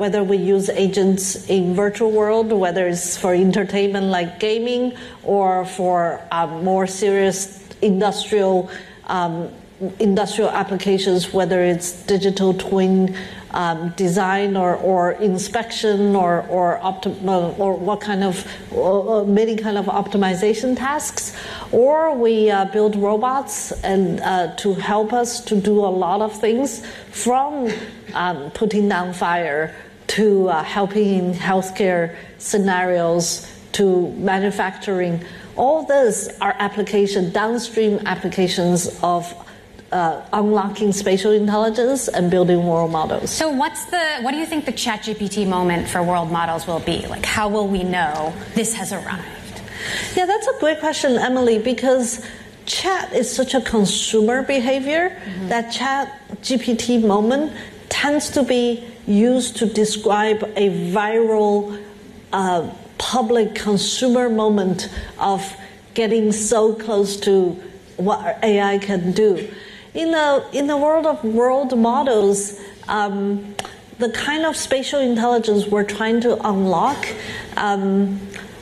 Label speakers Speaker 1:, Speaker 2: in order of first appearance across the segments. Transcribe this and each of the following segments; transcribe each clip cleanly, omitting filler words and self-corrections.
Speaker 1: whether we use agents in virtual world, whether it's for entertainment like gaming, or for more serious industrial applications, whether it's digital twin design or inspection or what kind of many kind of optimization tasks, or we build robots and to help us to do a lot of things, from putting down fire to helping in healthcare scenarios to manufacturing. All these are downstream applications of unlocking spatial intelligence and building world models.
Speaker 2: So what do you think the ChatGPT moment for world models will be? Like, how will we know this has arrived?
Speaker 1: Yeah, that's a great question, Emily, because chat is such a consumer behavior that ChatGPT moment tends to be used to describe a viral public consumer moment of getting so close to what AI can do. In the world of world models, the kind of spatial intelligence we're trying to unlock, I'm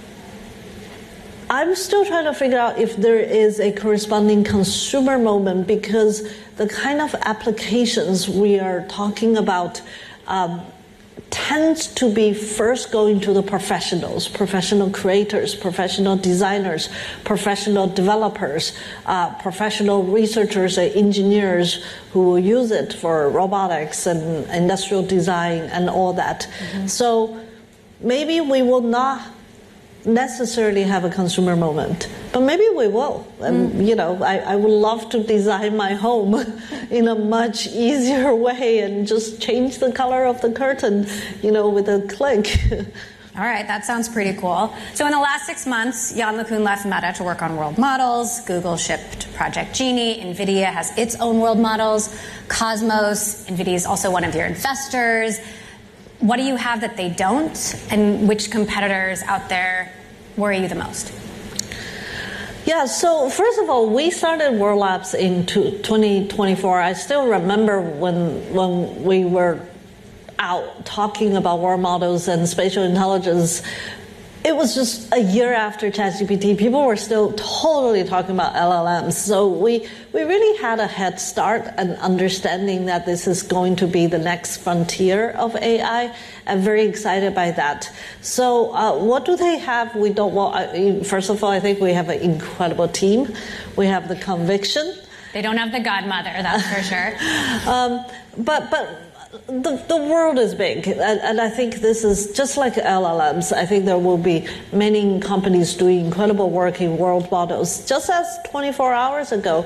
Speaker 1: still trying to figure out if there is a corresponding consumer moment, because the kind of applications we are talking about tends to be first going to the professionals, professional creators, professional designers, professional developers, professional researchers and engineers who will use it for robotics and industrial design and all that. So maybe we will not necessarily have a consumer moment, but maybe we will. And I would love to design my home in a much easier way and just change the color of the curtain, with a click.
Speaker 2: All right, that sounds pretty cool. So in the last 6 months, Yann LeCun left Meta to work on world models. Google shipped Project Genie. NVIDIA has its own world models. Cosmos, NVIDIA is also one of your investors. What do you have that they don't? And which competitors out there worry you the most?
Speaker 1: Yeah, so first of all, we started World Labs in 2024. I still remember when we were out talking about world models and spatial intelligence. It was just a year after ChatGPT. People were still totally talking about LLMs. So we really had a head start and understanding that this is going to be the next frontier of AI. I'm very excited by that. So what do they have? We don't want. First of all, I think we have an incredible team. We have the conviction.
Speaker 2: They don't have the godmother, that's for sure.
Speaker 1: But the world is big, and I think this is just like LLMs. I think there will be many companies doing incredible work in world models. Just as 24 hours ago,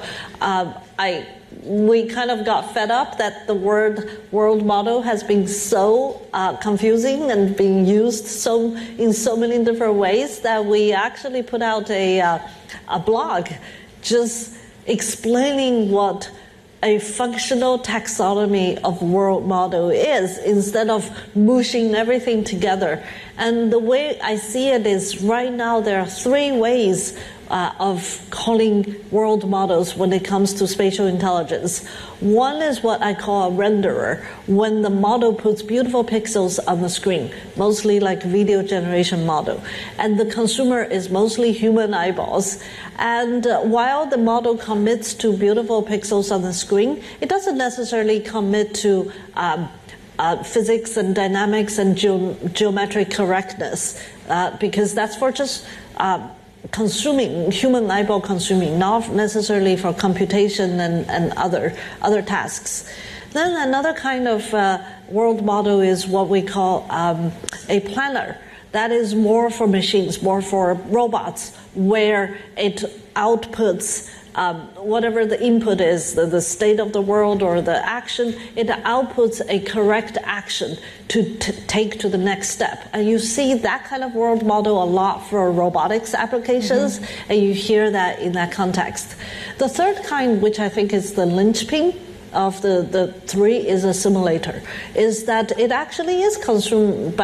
Speaker 1: we kind of got fed up that the word world model has been so confusing and being used in so many different ways that we actually put out a blog just explaining what a functional taxonomy of world model is, instead of mushing everything together. And the way I see it is, right now there are 3 ways of calling world models when it comes to spatial intelligence. One is what I call a renderer, when the model puts beautiful pixels on the screen, mostly like video generation model. And the consumer is mostly human eyeballs. And while the model commits to beautiful pixels on the screen, it doesn't necessarily commit to physics and dynamics and geometric correctness, because that's for just consuming, human eyeball consuming, not necessarily for computation and other tasks. Then another kind of world model is what we call a planner. That is more for machines, more for robots, where it outputs whatever the input is, the state of the world or the action, it outputs a correct action to take to the next step. And you see that kind of world model a lot for robotics applications, and you hear that in that context. The third kind, which I think is the linchpin of the 3, is a simulator, is that it actually is consumed by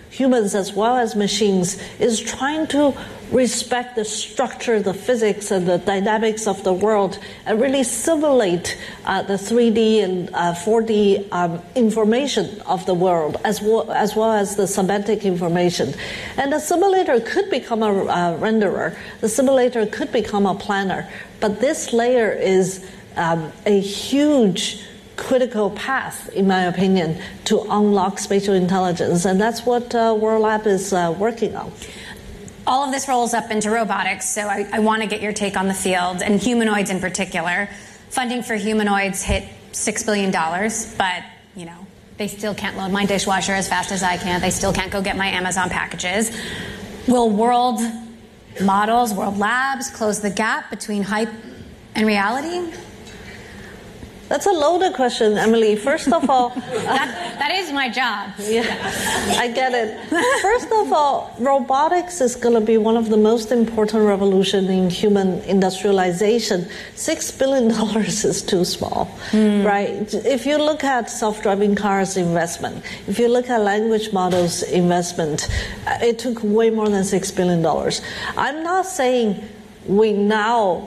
Speaker 1: humans as well as machines, is trying to respect the structure, the physics, and the dynamics of the world, and really simulate the 3D and 4D information of the world, as well as the semantic information. And the simulator could become a renderer. The simulator could become a planner. But this layer is a huge critical path, in my opinion, to unlock spatial intelligence. And that's what World Lab is working on.
Speaker 2: All of this rolls up into robotics, so I want to get your take on the field, and humanoids in particular. Funding for humanoids hit $6 billion, but, you know, they still can't load my dishwasher as fast as I can. They still can't go get my Amazon packages. Will world models, world labs, close the gap between hype and reality?
Speaker 1: That's a loaded question, Emily. First of all...
Speaker 2: that is my job.
Speaker 1: Yeah, I get it. First of all, robotics is going to be one of the most important revolutions in human industrialization. $6 billion is too small, right? If you look at self-driving cars investment, if you look at language models investment, it took way more than $6 billion. I'm not saying we now...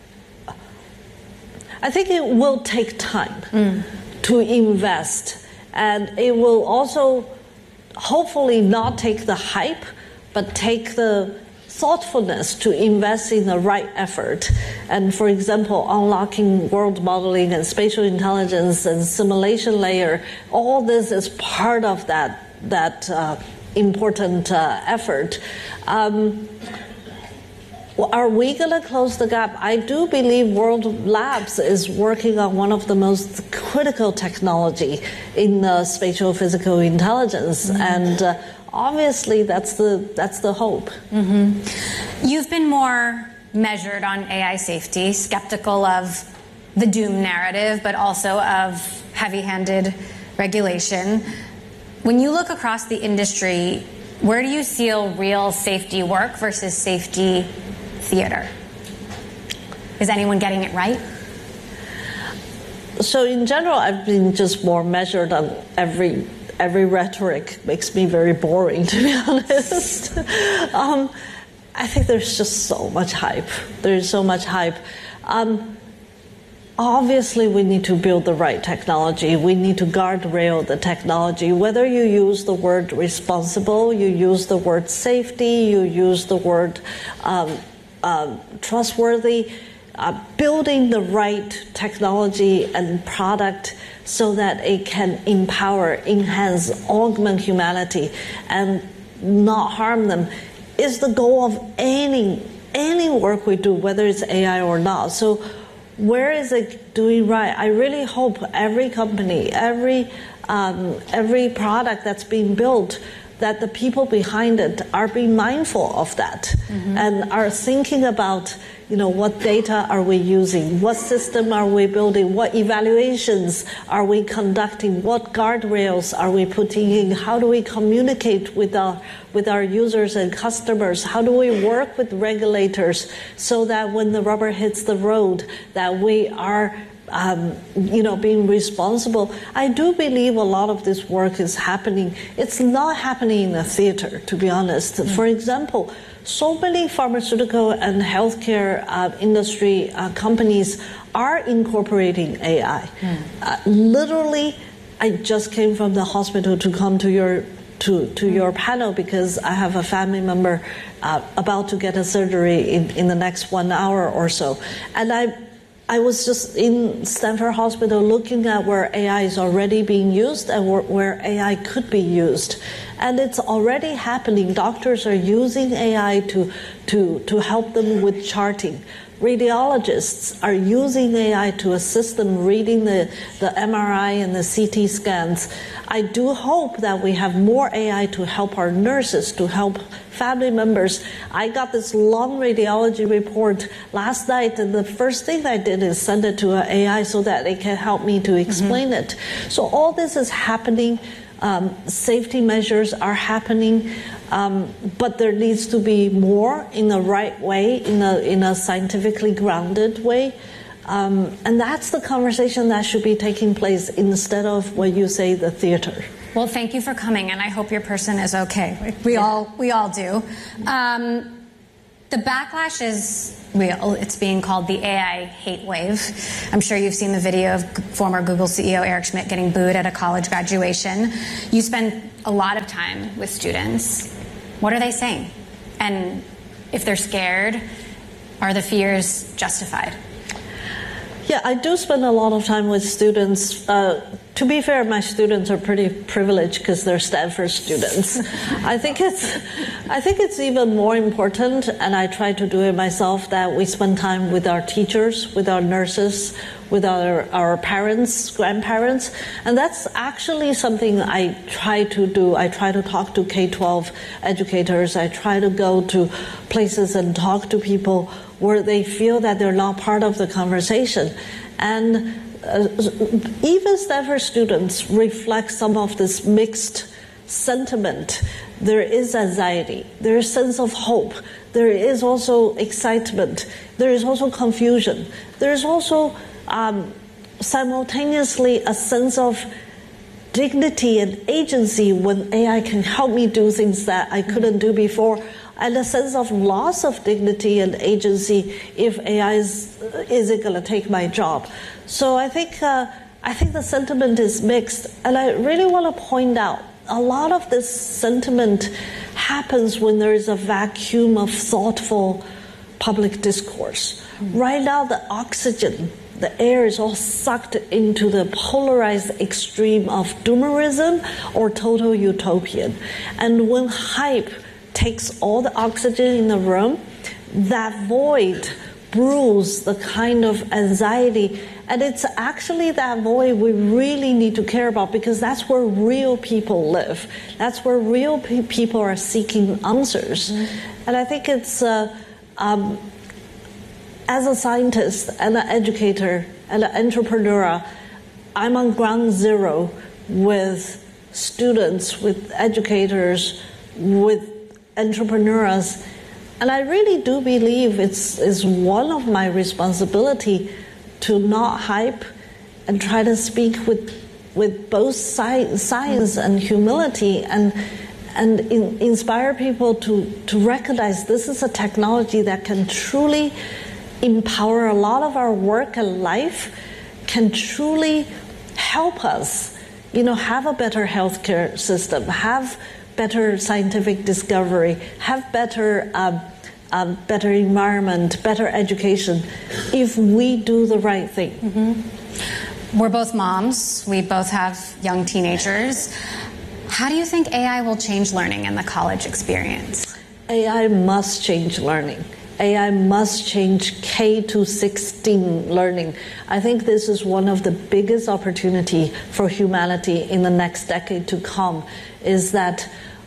Speaker 1: I think it will take time to invest, and it will also hopefully not take the hype, but take the thoughtfulness to invest in the right effort. And for example, unlocking world modeling and spatial intelligence and simulation layer, all this is part of that important effort. Are we going to close the gap? I do believe World Labs is working on one of the most critical technology in spatial physical intelligence, and obviously that's the hope.
Speaker 2: You've been more measured on AI safety, skeptical of the doom narrative, but also of heavy-handed regulation. When you look across the industry, where do you see real safety work versus safety theater? Is anyone getting it right?
Speaker 1: So in general, I've been just more measured on every rhetoric makes me very boring, to be honest. I think there's just so much hype. There's so much hype. Obviously, we need to build the right technology. We need to guardrail the technology. Whether you use the word responsible, you use the word safety, you use the word trustworthy, building the right technology and product so that it can empower, enhance, augment humanity, and not harm them is the goal of any work we do, whether it's AI or not. So where is it doing right? I really hope every company, every product that's being built, that the people behind it are being mindful of that and are thinking about, what data are we using, what system are we building, what evaluations are we conducting, what guardrails are we putting in, how do we communicate with our users and customers, how do we work with regulators so that when the rubber hits the road, that we are being responsible. I do believe a lot of this work is happening. It's not happening in the theater, to be honest. For example, so many pharmaceutical and healthcare industry companies are incorporating AI. Literally, I just came from the hospital to come to your panel because I have a family member about to get a surgery in the next 1 hour or so. And I was just in Stanford Hospital looking at where AI is already being used and where AI could be used. And it's already happening. Doctors are using AI to help them with charting. Radiologists are using AI to assist them reading the MRI and the CT scans. I do hope that we have more AI to help our nurses, to help family members. I got this long radiology report last night, and the first thing I did is send it to an AI so that it can help me to explain it. So all this is happening. Safety measures are happening, but there needs to be more in the right way, in a scientifically grounded way. And that's the conversation that should be taking place instead of what you say, the theater.
Speaker 2: Well, thank you for coming, and I hope your person is okay. We all do. The backlash is real. It's being called the AI hate wave. I'm sure you've seen the video of former Google CEO Eric Schmidt getting booed at a college graduation. You spend a lot of time with students. What are they saying? And if they're scared, are the fears justified?
Speaker 1: Yeah, I do spend a lot of time with students. To be fair, my students are pretty privileged because they're Stanford students. I think it's even more important, and I try to do it myself, that we spend time with our teachers, with our nurses, with our parents, grandparents. And that's actually something I try to do. I try to talk to K-12 educators. I try to go to places and talk to people where they feel that they're not part of the conversation. And even Stanford students reflect some of this mixed sentiment. There is anxiety, there is sense of hope, there is also excitement, there is also confusion, there is also simultaneously a sense of dignity and agency when AI can help me do things that I couldn't do before, and a sense of loss of dignity and agency if AI isn't going to take my job. So I think the sentiment is mixed, and I really want to point out a lot of this sentiment happens when there is a vacuum of thoughtful public discourse. Right now, the oxygen, the air is all sucked into the polarized extreme of doomerism or total utopian. And when hype takes all the oxygen in the room, that void brews the kind of anxiety. And it's actually that void we really need to care about, because that's where real people live. That's where real people are seeking answers. And I think it's, as a scientist and an educator and an entrepreneur, I'm on ground zero with students, with educators, with entrepreneurs. And I really do believe it's one of my responsibility to not hype and try to speak with both science and humility, and inspire people to recognize this is a technology that can truly empower a lot of our work and life, can truly help us, have a better healthcare system, have better scientific discovery, have better environment, better education, if we do the right thing.
Speaker 2: Mm-hmm. We're both moms. We both have young teenagers. How do you think AI will change learning and the college experience?
Speaker 1: AI must change learning. AI must change K to 16 learning. I think this is one of the biggest opportunity for humanity in the next decade to come, is that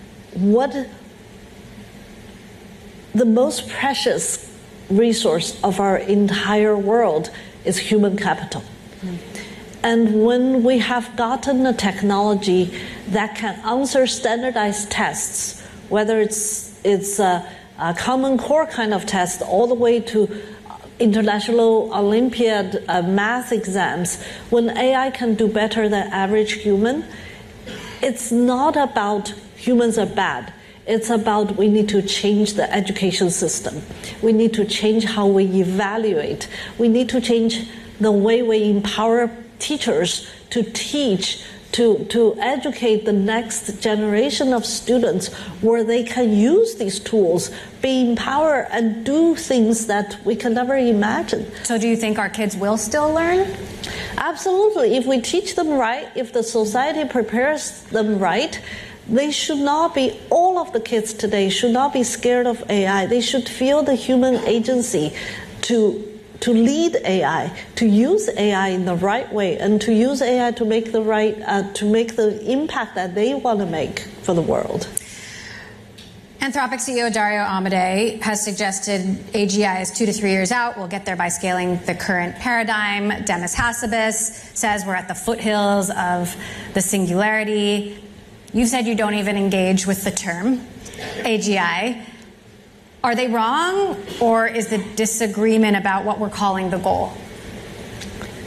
Speaker 1: the most precious resource of our entire world is human capital. And when we have gotten a technology that can answer standardized tests, whether it's a Common Core kind of test all the way to International Olympiad math exams, when AI can do better than average human, it's not about humans are bad. It's about we need to change the education system. We need to change how we evaluate. We need to change the way we empower teachers to teach, to educate the next generation of students where they can use these tools, be empowered, and do things that we can never imagine.
Speaker 2: So do you think our kids will still learn?
Speaker 1: Absolutely. If we teach them right, if the society prepares them right, they should not be, all of the kids today should not be scared of AI. They should feel the human agency to lead AI, to use AI in the right way, and to use AI to make the impact that they want to make for the world.
Speaker 2: Anthropic CEO Dario Amodei has suggested AGI is 2 to 3 years out. We'll get there by scaling the current paradigm. Demis Hassabis says we're at the foothills of the singularity. You said you don't even engage with the term AGI. Are they wrong, or is the disagreement about what we're calling the goal?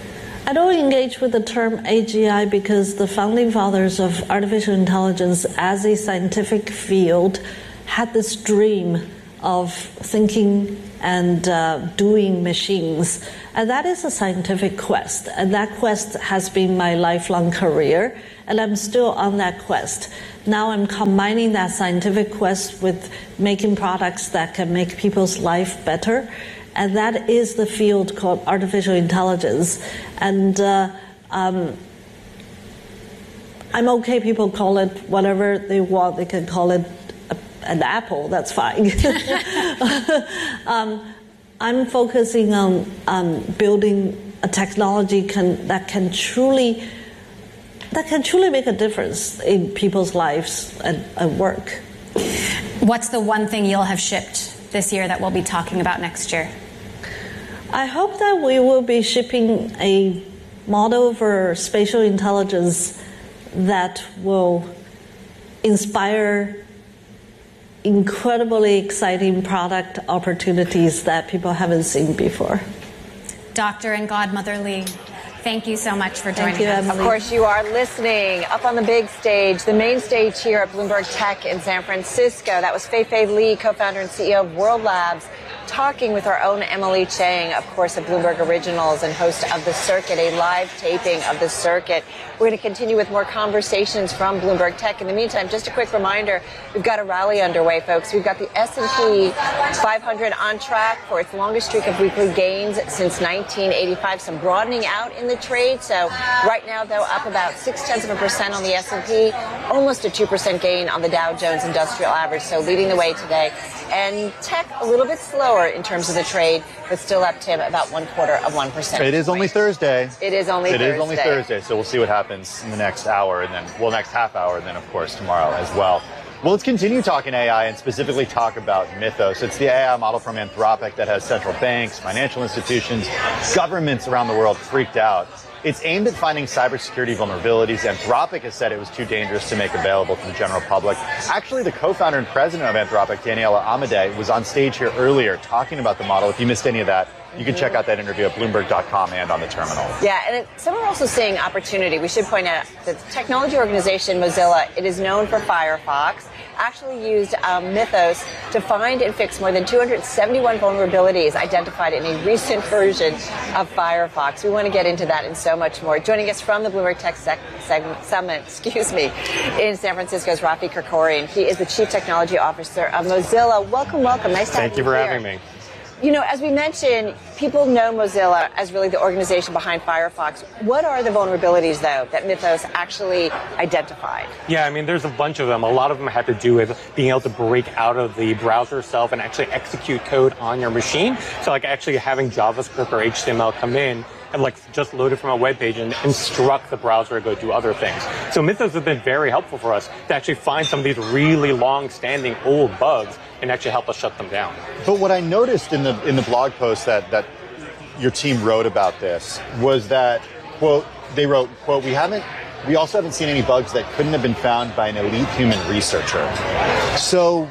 Speaker 1: I don't engage with the term AGI because the founding fathers of artificial intelligence as a scientific field had this dream of thinking and doing machines. And that is a scientific quest. And that quest has been my lifelong career. And I'm still on that quest. Now I'm combining that scientific quest with making products that can make people's life better. And that is the field called artificial intelligence. And I'm okay, people call it whatever they want. They can call it an apple, that's fine. I'm focusing on building a technology that can truly make a difference in people's lives and work.
Speaker 2: What's the one thing you'll have shipped this year that we'll be talking about next year?
Speaker 1: I hope that we will be shipping a model for spatial intelligence that will inspire incredibly exciting product opportunities that people haven't seen before.
Speaker 2: Dr. and Godmother Lee, thank you so much for joining us.
Speaker 1: Emily.
Speaker 3: Of course, you are listening up on the big stage, the main stage here at Bloomberg Tech in San Francisco. That was Fei-Fei Li, co-founder and CEO of World Labs, talking with our own Emily Chang, of course, of Bloomberg Originals and host of The Circuit, a live taping of The Circuit. We're going to continue with more conversations from Bloomberg Tech. In the meantime, just a quick reminder, we've got a rally underway, folks. We've got the S&P 500 on track for its longest streak of weekly gains since 1985. Some broadening out in the trade. So right now, though, up about 0.6% on the S&P, almost a 2% gain on the Dow Jones Industrial Average. So leading the way today. And tech a little bit slower in terms of the trade, but still up, Tim, about 0.25%.
Speaker 4: It is only Thursday.
Speaker 3: It is only Thursday.
Speaker 4: It is only Thursday, so we'll see what happens in the next hour, and then, well, next half hour, and then, of course, tomorrow as well. Well, let's continue talking AI and specifically talk about Mythos. It's the AI model from Anthropic that has central banks, financial institutions, governments around the world freaked out. It's aimed at finding cybersecurity vulnerabilities. Anthropic has said it was too dangerous to make available to the general public. Actually, the co-founder and president of Anthropic, Daniela Amodei, was on stage here earlier talking about the model. If you missed any of that, you can check out that interview at Bloomberg.com and on the terminal.
Speaker 3: Yeah, and some are also seeing opportunity. We should point out that the technology organization Mozilla, it is known for Firefox, actually used Mythos to find and fix more than 271 vulnerabilities identified in a recent version of Firefox. We want to get into that and so much more. Joining us from the Bloomberg Tech Summit, in San Francisco is Rafi Krikorian. He is the Chief Technology Officer of Mozilla. Welcome, welcome. Nice to have you here.
Speaker 5: Thank you for having me.
Speaker 3: You know, as we mentioned, people know Mozilla as really the organization behind Firefox. What are the vulnerabilities, though, that Mythos actually identified?
Speaker 5: Yeah, I mean, there's a bunch of them. A lot of them have to do with being able to break out of the browser itself and actually execute code on your machine. So, like, actually having JavaScript or HTML come in and like just load it from a web page and instruct the browser to go do other things. So Mythos has been very helpful for us to actually find some of these really long-standing old bugs and actually help us shut them down.
Speaker 4: But what I noticed in the blog post that your team wrote about this was that, quote, they wrote, quote, we also haven't seen any bugs that couldn't have been found by an elite human researcher. So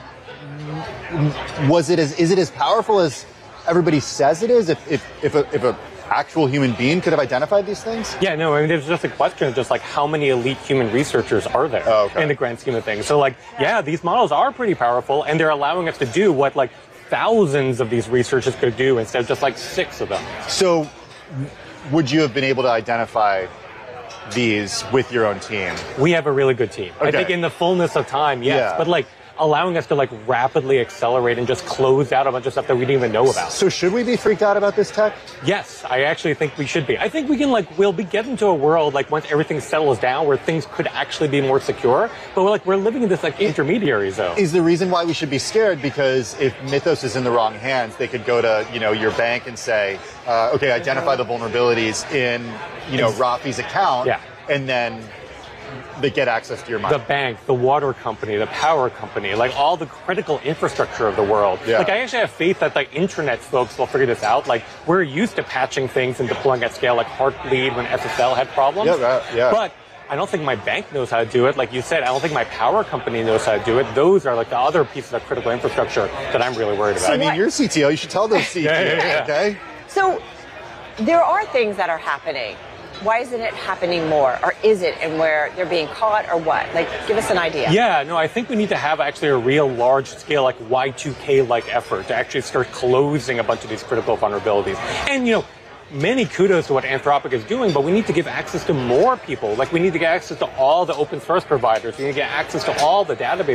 Speaker 4: is it as powerful as everybody says it is if a actual human being could have identified these things?
Speaker 5: Yeah, no, I mean, there's just a question of just like how many elite human researchers are there in the grand scheme of things. So like, yeah, these models are pretty powerful and they're allowing us to do what like thousands of these researchers could do instead of just like 6 of them.
Speaker 4: So would you have been able to identify these with your own team?
Speaker 5: We have a really good team.
Speaker 4: Okay.
Speaker 5: I think in the fullness of time, yes.
Speaker 4: Yeah.
Speaker 5: But like, allowing us to like rapidly accelerate and just close out a bunch of stuff that we didn't even know about.
Speaker 4: So should we be freaked out about this tech?
Speaker 5: Yes, I actually think we should be. I think we can we'll be getting to a world like once everything settles down where things could actually be more secure. But we're living in this like intermediary zone.
Speaker 4: Is the reason why we should be scared because if Mythos is in the wrong hands, they could go to, your bank and say, okay, identify the vulnerabilities in, Rafi's account.
Speaker 5: Yeah.
Speaker 4: And then they get access to your money.
Speaker 5: The bank, the water company, the power company, like all the critical infrastructure of the world.
Speaker 4: Yeah.
Speaker 5: Like I actually have faith that the internet folks will figure this out. Like we're used to patching things and deploying at scale, like Heartbleed when SSL had problems.
Speaker 4: Yeah.
Speaker 5: But I don't think my bank knows how to do it. Like you said, I don't think my power company knows how to do it. Those are like the other pieces of critical infrastructure that I'm really worried about.
Speaker 4: I mean, you're CTO. You should tell those CTO,
Speaker 5: yeah.
Speaker 4: okay?
Speaker 3: So there are things that are happening why isn't it happening more? Or is it, and where they're being caught, or what? Like, give us an idea.
Speaker 5: Yeah, no, I think we need to have actually a real large scale, like Y2K-like effort to actually start closing a bunch of these critical vulnerabilities. And, many kudos to what Anthropic is doing, but we need to give access to more people. Like, we need to get access to all the open source providers. We need to get access to all the database